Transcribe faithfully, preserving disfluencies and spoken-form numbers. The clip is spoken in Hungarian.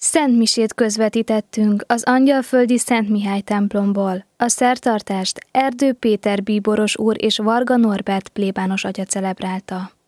Szent misét közvetítettünk az Angyalföldi Szent Mihály templomból. A szertartást Erdő Péter bíboros úr és Varga Norbert plébános atya celebrálta.